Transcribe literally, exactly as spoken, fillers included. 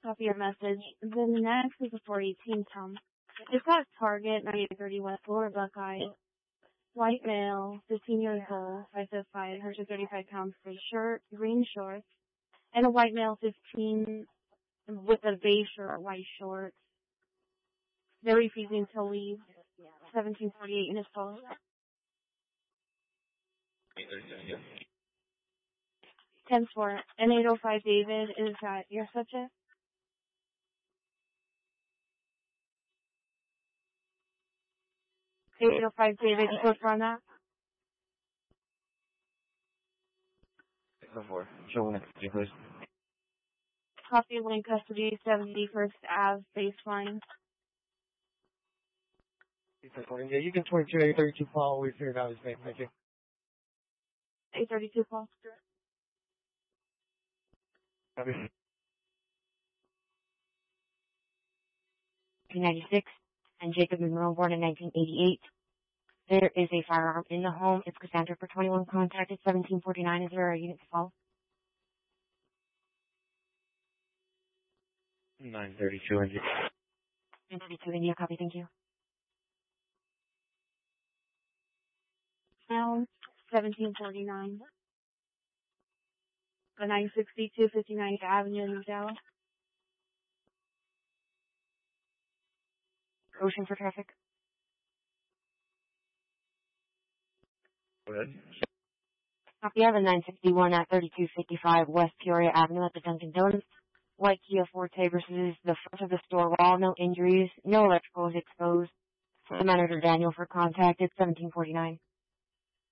Copy your message. Then next is a four eighteen Tom. It's got Target, ninety-eight thirty West Lower Buckeye. White male, fifteen years old, five foot five, one hundred thirty-five pounds, gray shirt, green shorts, and a white male, fifteen, with a beige shirt, white shorts. They're refusing to leave. seventeen forty-eight in his phone. ten four. And eight oh five David, is that your subject? eight oh five David, you close on that? ten four. Show one, please. Copy link custody, seventy-first Ave, baseline. Yeah, you can twenty-two, eight thirty-two Paul. We figured out his name. Thank you. eight thirty-two Paul. Copy. nineteen ninety-six, and Jacob Monroe, born in nineteen eighty-eight. There is a firearm in the home. It's Cassandra for twenty-one, contacted seventeen forty-nine. Is there a unit to call? nine thirty-two, India. nine thirty-two, India, copy, thank you. Now, seventeen forty-nine. The nine sixty-two fifty-ninth Avenue, New Dallas. Ocean for traffic. Go ahead. Copy, I have a nine sixty-one at thirty-two fifty-five West Peoria Avenue at the Dunkin' Donuts. White Kia Forte versus the front of the store wall. No injuries. No electrical is exposed. The manager Daniel for contact. It's seventeen forty-nine.